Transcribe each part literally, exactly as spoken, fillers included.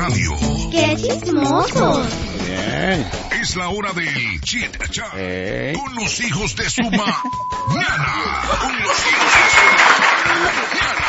radio. ¡Qué chismosos! Bien. Es la hora del Chit Chat Hey. con los hijos de su mañana. Con los hijos de su mañana.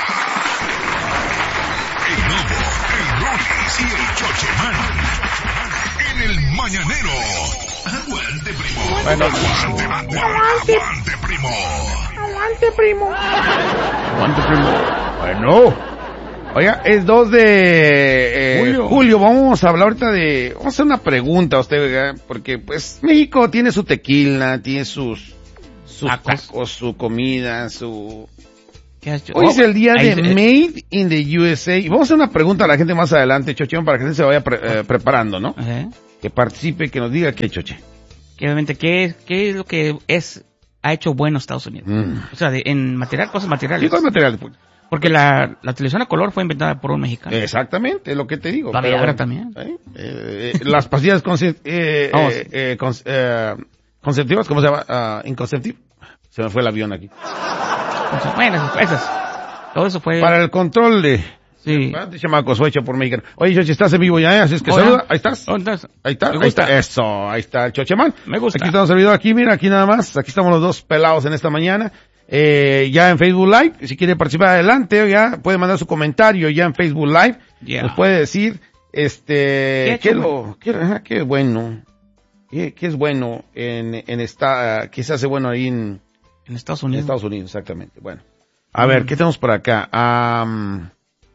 El Lobo, el Ronis y el Chochemán. En el Mañanero. Aguante, primo. Bueno. Aguante, aguante, aguante, primo. Aguante, primo. Aguante, primo. Bueno. Oiga, es dos de eh, julio. julio. Vamos a hablar ahorita de... Vamos a hacer una pregunta a usted, ¿verdad? Porque, pues, México tiene su tequila, tiene sus... Sus tacos, tacos su comida, su... ¿Qué has hecho? Hoy Oh, es el día de ahí, Made in the U S A. Y vamos a hacer una pregunta a la gente más adelante, Chochón, para que la gente se vaya pre- eh, preparando, ¿no? Ajá. Que participe, que nos diga qué, Choche. Que obviamente, ¿qué, ¿qué es lo que es ha hecho bueno Estados Unidos? Mm. O sea, de, en material, cosas materiales. ¿Qué material? Porque la, la televisión a color fue inventada por un mexicano. Exactamente, es lo que te digo. La pero Viagra bueno, también. ¿eh? Eh, eh, las pastillas conce- eh, Vamos. eh, eh, con- eh, conceptivas, ¿cómo se llama? Uh, inconceptiv- Se me fue el avión aquí. Entonces, bueno, esas, esas. Todo eso fue... Para el control de... Sí. Espérate, chamacos, fue hecho por mexicano. Oye, Choche, estás en vivo ya, ¿eh? Así es que Hola. saluda. Ahí estás. ¿Dónde estás? Ahí está, Me ahí gusta. está, eso, ahí está el Chochemán. Me gusta. Aquí estamos el video, aquí, mira, aquí nada más, aquí estamos los dos pelados en esta mañana, eh, ya en Facebook Live, si quiere participar adelante, ya puede mandar su comentario ya en Facebook Live, Yeah. nos puede decir, este, ¿Qué qué, ha hecho lo, qué, ajá, qué bueno, qué, qué es bueno en, en esta, qué se hace bueno ahí en, En Estados en Unidos. Estados Unidos, exactamente, bueno. A ver, ¿qué tenemos por acá? Am,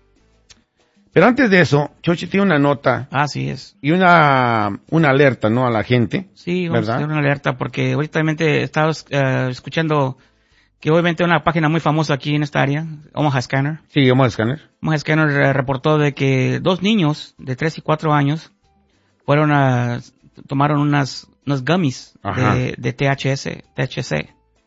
pero antes de eso, Chochi tiene una nota Así es. y una, una alerta, ¿no? A la gente. Sí, vamos ¿verdad? a hacer una alerta porque ahorita he estado eh, escuchando que obviamente una página muy famosa aquí en esta área, Omaha Scanner. Sí, vamos a escanear. Omaha Scanner eh, reportó de que dos niños de tres y cuatro años fueron a, tomaron unas, unos gummies Ajá. de, de T H C, T H C.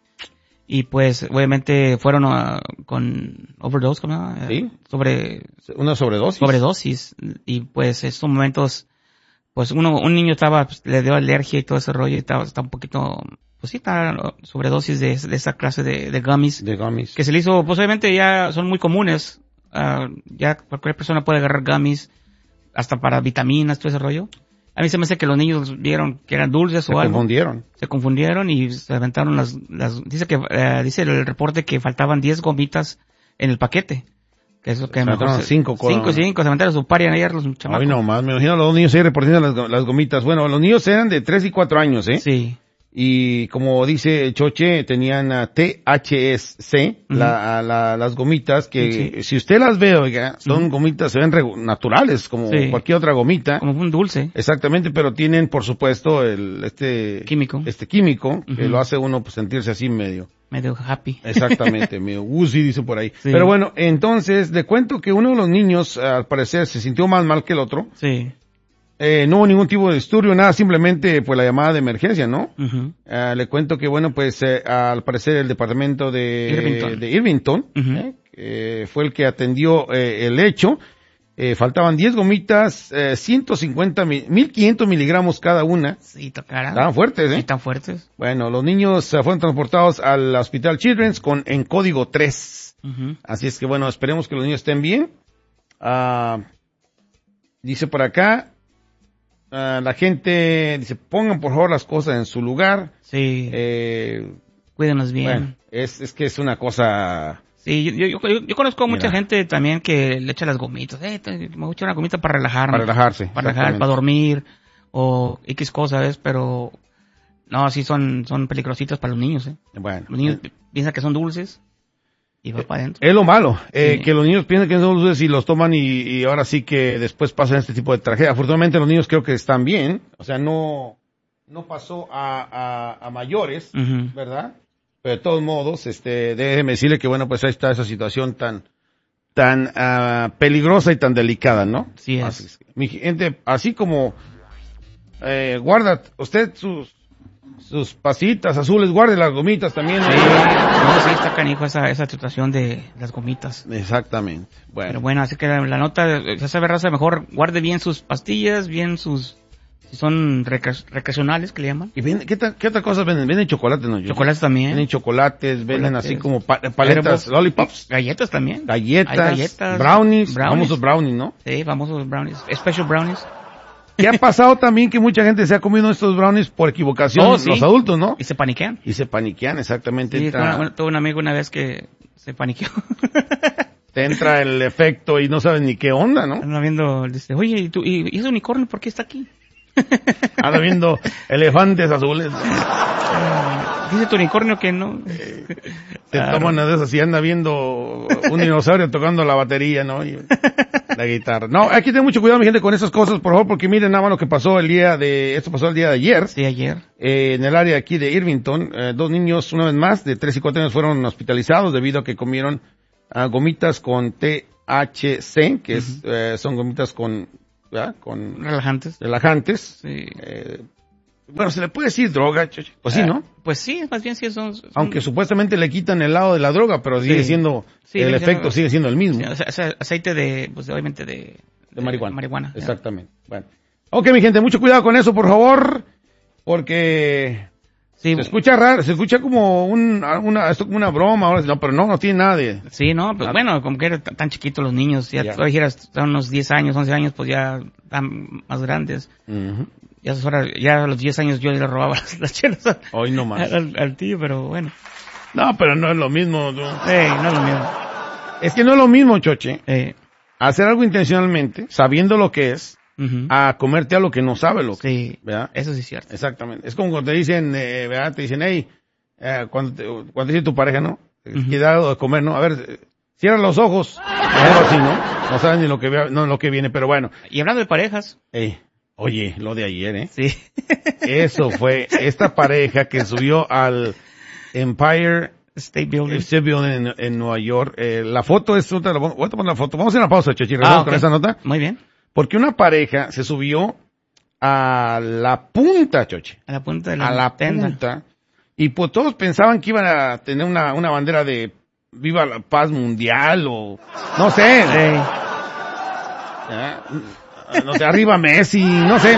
Y pues obviamente fueron uh, con overdose, ¿cómo se llama? Sí. Sobre, Una sobredosis. sobredosis. Y pues estos momentos, pues uno, un niño estaba, pues, le dio alergia y todo ese rollo y estaba, está un poquito, pues sí, está sobredosis de, de esa clase de, de gummies. De gummies. Que se le hizo, pues obviamente ya son muy comunes. Uh, ya cualquier persona puede agarrar gummies, hasta para vitaminas, todo ese rollo. A mí se me hace que los niños vieron que eran dulces Se o algo. confundieron. Se confundieron y se aventaron las, las, dice que, eh, dice el reporte que faltaban diez gomitas en el paquete. Que es lo que Se mejor aventaron se- cinco, cinco, con- cinco, se aventaron su pari ayer los chamacos. Ay, no más. Me imagino a los dos niños ahí repartiendo las, go- las gomitas. Bueno, los niños eran de tres y cuatro años, ¿eh? Sí. Y como dice Choche, tenían a T H C, Ujú. la, la- las gomitas que, Sí. si usted las ve, oiga, son Ujú. gomitas, se ven regu- naturales, como Sí. cualquier otra gomita. Como un dulce Exactamente, pero tienen, por supuesto, el, este, químico. este químico, que Ujú. lo hace uno pues, sentirse así medio. Medio happy. Exactamente, medio woozy, dice por ahí. Sí. Pero bueno, entonces, le cuento que uno de los niños, al parecer, se sintió más mal que el otro. Sí. Eh, no hubo ningún tipo de disturbio, nada, simplemente, pues, la llamada de emergencia, ¿no? Ujú. Ah, le cuento que, bueno, pues, eh, al parecer, el departamento de Irvington. de Irvington, Ujú. eh, eh, fue el que atendió eh, el hecho. Eh, faltaban diez gomitas, eh, ciento cincuenta, mi- mil quinientos miligramos cada una. Sí, tocará. Estaban fuertes, ¿eh? Sí, tan fuertes. Bueno, los niños eh, fueron transportados al Hospital Children's con, en código tres. Ujú. Así es que, bueno, esperemos que los niños estén bien. Ah, dice por acá, ah, la gente dice, pongan por favor las cosas en su lugar. Sí. Eh, Cuídenos bien. bueno, es, es que es una cosa... Sí, yo, yo, yo, yo conozco mucha Mira. gente también que le echa las gomitas. Eh, te- me voy a echar una gomita para relajarme. Para relajarse. Para relajar, exactamente. para dormir. O X cosas, ¿ves? Pero, no, sí son, son peligrositas para los niños, ¿eh? Bueno, Los niños eh, pi- piensan que son dulces y va para adentro. es lo malo, eh, Sí. que los niños piensan que son dulces y los toman y, y ahora sí que después pasan este tipo de tragedia. Afortunadamente los niños creo que están bien, o sea, no, no pasó a, a, a mayores, Ujú. ¿verdad? Pero de todos modos, este, déjeme decirle que bueno, pues ahí está esa situación tan, tan ah, peligrosa y tan delicada, ¿no? Sí es. Así es que, mi gente, así como eh, guarda usted sus sus pasitas azules, guarde las gomitas también. Sí, ¿eh? no, sí está canijo esa, esa situación de las gomitas. Exactamente. Bueno, Pero bueno, así que la, la nota, ya sabe, raza, mejor guarde bien sus pastillas, bien sus, si son recre- recreacionales, que le llaman. ¿Y venden, qué, ta, qué otra cosa venden? Venden chocolates, ¿no? Chocolates también. Venden chocolates, chocolates. venden así como pa, paletas, lollipops. Galletas también. Galletas, galletas brownies, brownies, famosos brownies, ¿no? Sí, famosos brownies, special brownies. ¿Qué ha pasado también que mucha gente se ha comido estos brownies por equivocación, oh, sí. los adultos, ¿no? Y se paniquean. Y se paniquean, exactamente. Sí, entra, bueno, tuve un amigo una vez que se paniqueó. Te entra el efecto y no sabes ni qué onda, ¿no? Anda viendo, dice, oye, ¿y, tú, y, ¿y ese unicornio por qué está aquí? Anda viendo elefantes azules. Uh, dice tu unicornio que no. Te uh, toman una de esas y anda viendo un dinosaurio tocando la batería, ¿no? Y la guitarra. No, hay que tener mucho cuidado, mi gente, con esas cosas, por favor, porque miren nada más lo que pasó el día de, esto pasó el día de ayer. Sí, ayer. Eh, en el área aquí de Irvington, eh, dos niños, una vez más, de tres y cuatro años fueron hospitalizados debido a que comieron uh, gomitas con T H C, que es, uh-huh. eh, son gomitas con, ¿verdad? Con relajantes. Relajantes. Sí. Eh, bueno, se le puede decir droga, pues sí, ¿no? Uh, pues sí, más bien sí son, son... Aunque supuestamente le quitan el lado de la droga, pero sigue sí. siendo, sí, el efecto siendo, sigue siendo el mismo. Sí, o sea, o sea, aceite de, pues obviamente de... De, de marihuana. marihuana. Exactamente. Ya. Bueno. Ok, mi gente, mucho cuidado con eso, por favor, porque... Sí, se escucha raro, se escucha como un, una, esto como una broma, no, pero no, no tiene nada de... Sí, no, pues bueno, como que eran tan chiquitos los niños, ya yeah. tú dijeras, están unos diez años, once años, pues ya están más grandes. Uh-huh. Ya, es hora, ya a los diez años yo le robaba las, las chelas hoy no más. Al, al tío, pero bueno. No, pero no es lo mismo. No, hey, no es lo mismo. Es que no es lo mismo, Choche, hey. hacer algo intencionalmente, sabiendo lo que es, uh-huh. a comerte a lo que no sabe lo que sí, es. ¿Verdad? Eso sí es cierto. Exactamente. Es como cuando te dicen, eh, ¿verdad? Te dicen, hey, eh, cuando, te, cuando te dice tu pareja, ¿no? Uh-huh. ¿Qué dado de comer, no? A ver, cierra los ojos. Algo así, ¿no? No saben ni lo que, no, lo que viene, pero bueno. Y hablando de parejas. Hey. Oye, lo de ayer, ¿eh? Sí. Eso fue esta pareja que subió al Empire State Building, State Building en, en Nueva York. Eh, la foto es otra, voy a tomar la foto. Vamos a hacer una pausa, Chechi, ah, okay. con esa nota. Muy bien. Porque una pareja se subió a la punta, Chochi. A la punta de la A la tenda. punta. Y pues todos pensaban que iban a tener una, una bandera de Viva la Paz Mundial o, no sé. Sí. ¿Eh? No sé, arriba Messi, no sé.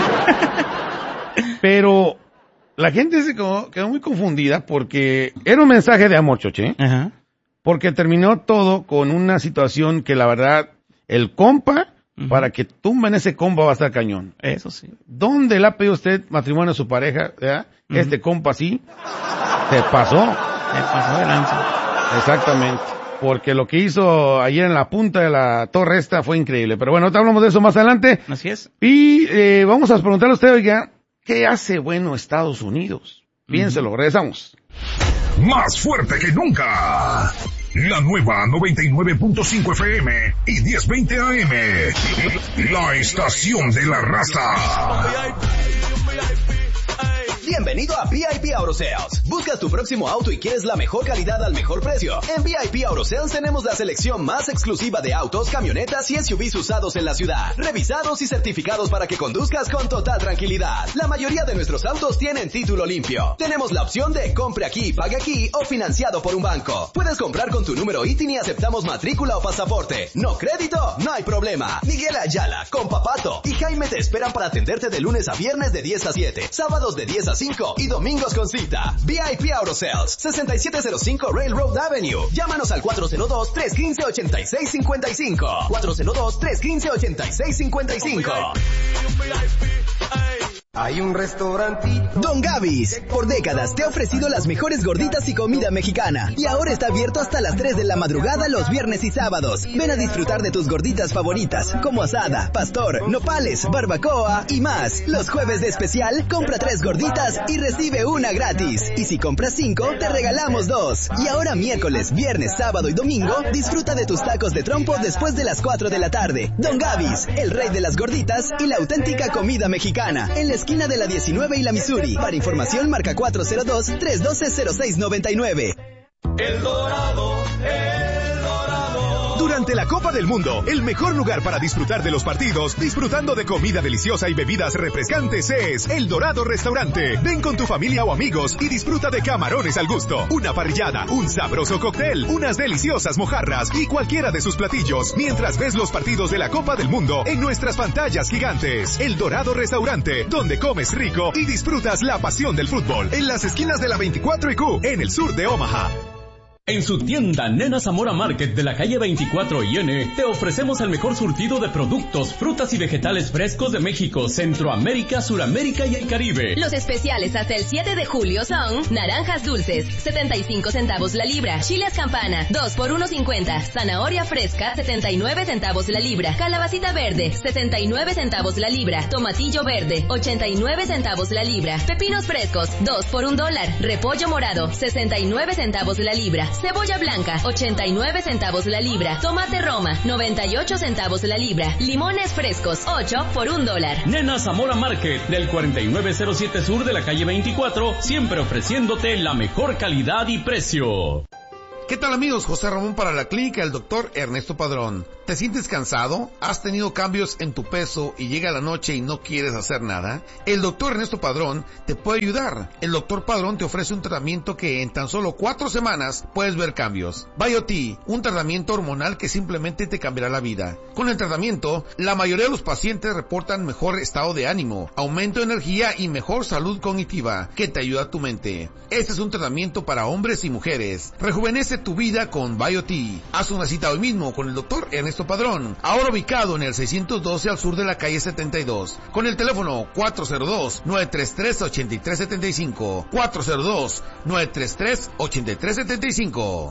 Pero la gente se quedó, quedó muy confundida porque era un mensaje de amor, Choche. Uh-huh. Porque terminó todo con una situación que la verdad, el compa, uh-huh. para que tumben ese compa va a estar cañón. Eso sí. ¿Dónde le ha pedido usted matrimonio a su pareja? ¿Verdad? Uh-huh. Este compa sí, se pasó. Se pasó de lanza. Exactamente. Porque lo que hizo ayer en la punta de la torre esta fue increíble. Pero bueno, te hablamos de eso más adelante. Así es. Y eh, vamos a preguntarle a usted, oiga, ¿qué hace bueno Estados Unidos? Piénselo, uh-huh. regresamos. Más fuerte que nunca. La nueva noventa y nueve punto cinco F M y diez veinte A M. La estación de la raza. Bienvenido a V I P Auto Sales. Busca tu próximo auto y quieres la mejor calidad al mejor precio. En V I P Auto Sales tenemos la selección más exclusiva de autos, camionetas y S U Vs usados en la ciudad. Revisados y certificados para que conduzcas con total tranquilidad. La mayoría de nuestros autos tienen título limpio. Tenemos la opción de compre aquí, pague aquí o financiado por un banco. Puedes comprar con tu número I T I N y aceptamos matrícula o pasaporte. ¿No crédito? No hay problema. Miguel Ayala, Compa Pato y Jaime te esperan para atenderte de lunes a viernes de diez a siete, sábados de diez a cinco y domingos con cita. V I P Auto Sales, sesenta y siete cero cinco Railroad Avenue. Llámanos al cuatro cero dos, tres uno cinco, ocho seis cinco cinco. cuatro cero dos, tres uno cinco, ocho seis cinco cinco. Hay un restaurantito. Don Gavis, por décadas te ha ofrecido las mejores gorditas y comida mexicana. Y ahora está abierto hasta las tres de la madrugada los viernes y sábados. Ven a disfrutar de tus gorditas favoritas, como asada, pastor, nopales, barbacoa y más. Los jueves de especial, compra tres gorditas y recibe una gratis. Y si compras cinco, te regalamos dos. Y ahora miércoles, viernes, sábado y domingo, disfruta de tus tacos de trompo después de las cuatro de la tarde. Don Gavis, el rey de las gorditas y la auténtica comida mexicana. En la esquina de la diecinueve y la Missouri. Para información marca cuatro cero dos, tres uno cero, cero seis nueve nueve. El Dorado, El Dorado. Durante la Copa del Mundo, el mejor lugar para disfrutar de los partidos, disfrutando de comida deliciosa y bebidas refrescantes es El Dorado Restaurante. Ven con tu familia o amigos y disfruta de camarones al gusto, una parrillada, un sabroso cóctel, unas deliciosas mojarras y cualquiera de sus platillos, mientras ves los partidos de la Copa del Mundo en nuestras pantallas gigantes. El Dorado Restaurante, donde comes rico y disfrutas la pasión del fútbol, en las esquinas de la veinticuatro y Q, en el sur de Omaha. En su tienda Nena Zamora Market de la calle veinticuatro y N, te ofrecemos el mejor surtido de productos, frutas y vegetales frescos de México, Centroamérica, Suramérica y el Caribe. Los especiales hasta el siete de julio son naranjas dulces, setenta y cinco centavos la libra, chiles campana, dos por uno cincuenta, zanahoria fresca, setenta y nueve centavos la libra, calabacita verde, setenta y nueve centavos la libra, tomatillo verde, ochenta y nueve centavos la libra, pepinos frescos, dos por un dólar, repollo morado, sesenta y nueve centavos la libra, cebolla blanca, ochenta y nueve centavos la libra, tomate Roma, noventa y ocho centavos la libra, limones frescos, ocho por un dólar. Nena Zamora Market, del cuarenta y nueve cero siete sur de la calle veinticuatro, siempre ofreciéndote la mejor calidad y precio. ¿Qué tal amigos? José Ramón para la clínica del doctor Ernesto Padrón. ¿Te sientes cansado? ¿Has tenido cambios en tu peso y llega la noche y no quieres hacer nada? El doctor Ernesto Padrón te puede ayudar. El doctor Padrón te ofrece un tratamiento que en tan solo cuatro semanas puedes ver cambios. BioT, un tratamiento hormonal que simplemente te cambiará la vida. Con el tratamiento, la mayoría de los pacientes reportan mejor estado de ánimo, aumento de energía y mejor salud cognitiva, que te ayuda a tu mente. Este es un tratamiento para hombres y mujeres. Rejuvenece tu vida con BioT. Haz una cita hoy mismo con el doctor Ernesto Padrón, ahora ubicado en el seiscientos doce al sur de la calle setenta y dos, con el teléfono cuatro cero dos, nueve tres tres, ocho tres siete cinco, cuatro cero dos, nueve tres tres, ocho tres siete cinco.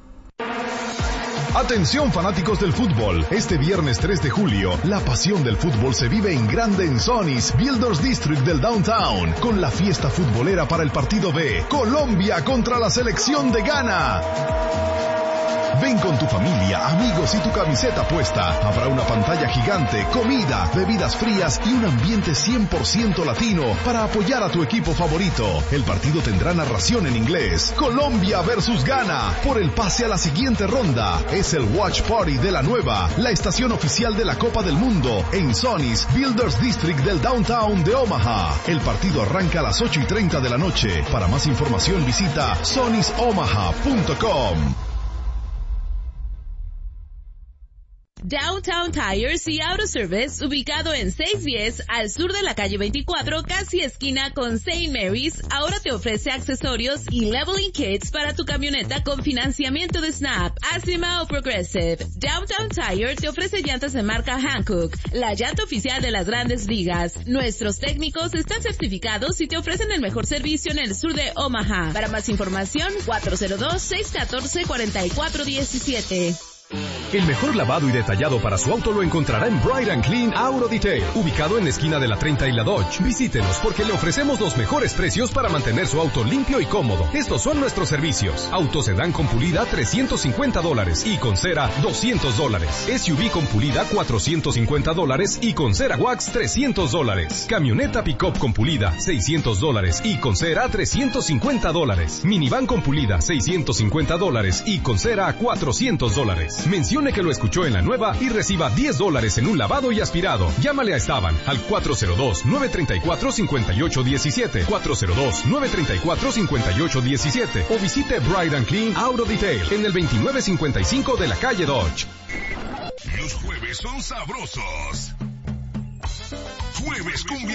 Atención fanáticos del fútbol, este viernes tres de julio, la pasión del fútbol se vive en grande en Sonny's Builders District del Downtown, con la fiesta futbolera para el partido B, Colombia contra la selección de Ghana. Ven con tu familia, amigos y tu camiseta puesta. Habrá una pantalla gigante, comida, bebidas frías y un ambiente cien por ciento latino para apoyar a tu equipo favorito. El partido tendrá narración en inglés. Colombia versus Ghana por el pase a la siguiente ronda. Es el Watch Party de la nueva, la estación oficial de la Copa del Mundo en Sonny's Builders District del Downtown de Omaha. El partido arranca a las ocho y treinta de la noche. Para más información visita sonnys omaha punto com. Downtown Tires y Auto Service, ubicado en seiscientos diez al sur de la calle veinticuatro, casi esquina con Saint Mary's, ahora te ofrece accesorios y leveling kits para tu camioneta con financiamiento de Snap, Acima o Progressive. Downtown Tire te ofrece llantas de marca Hankook, la llanta oficial de las grandes ligas. Nuestros técnicos están certificados y te ofrecen el mejor servicio en el sur de Omaha. Para más información, cuatro cero dos, seis uno cuatro, cuatro cuatro uno siete. El mejor lavado y detallado para su auto lo encontrará en Bright and Clean Auto Detail, ubicado en la esquina de la treinta y la Dodge. Visítenos porque le ofrecemos los mejores precios para mantener su auto limpio y cómodo. Estos son nuestros servicios: auto sedán con pulida trescientos cincuenta dólares y con cera doscientos dólares. S U V con pulida cuatrocientos cincuenta dólares y con cera wax trescientos dólares. Camioneta pick-up con pulida seiscientos dólares y con cera trescientos cincuenta dólares. Minivan con pulida seiscientos cincuenta dólares y con cera cuatrocientos dólares. Mencione que lo escuchó en la nueva y reciba diez dólares en un lavado y aspirado. Llámale a Esteban al cuatro cero dos, nueve tres cuatro, cinco ocho uno siete, cuatro cero dos, nueve tres cuatro, cinco ocho uno siete o visite Bright and Clean Auto Detail en el veintinueve cincuenta y cinco de la calle Dodge. Los jueves son sabrosos. Jueves cumbia.